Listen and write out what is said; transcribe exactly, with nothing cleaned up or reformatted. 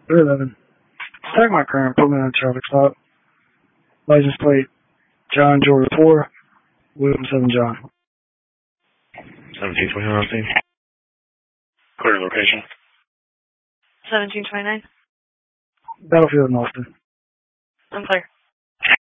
three eleven. Tag my current, put me on a traffic stop. License plate, John Jordan four, William seven John. seventeen twenty-nine Austin. Clear location. seventeen twenty-nine. Battlefield in Austin. I'm clear.